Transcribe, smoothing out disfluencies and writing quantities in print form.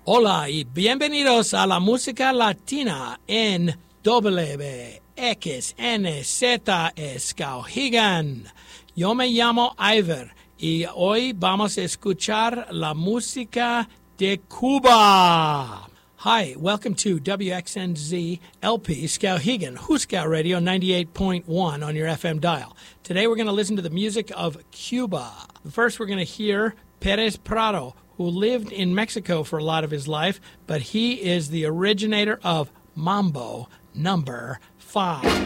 Hola y bienvenidos a la música latina en WXNZ Skowhegan. Yo me llamo Ivor y hoy vamos a escuchar la música de Cuba. Hi, welcome to WXNZ LP Skowhegan, Huskow Radio 98.1 on your FM dial. Today we're going to listen to the music of Cuba. First we're going to hear Perez Prado, who lived in Mexico for a lot of his life, but he is the originator of Mambo number 5.